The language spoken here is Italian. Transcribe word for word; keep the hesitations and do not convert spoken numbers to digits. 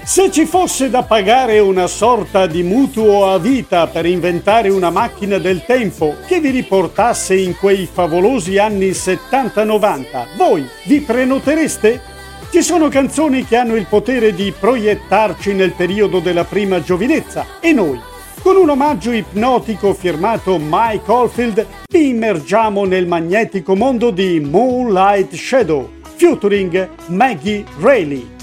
Se ci fosse da pagare una sorta di mutuo a vita per inventare una macchina del tempo che vi riportasse in quei favolosi anni settanta novanta, voi vi prenotereste? Ci sono canzoni che hanno il potere di proiettarci nel periodo della prima giovinezza e noi, con un omaggio ipnotico firmato Mike Oldfield, vi immergiamo nel magnetico mondo di Moonlight Shadow, featuring Maggie Reilly.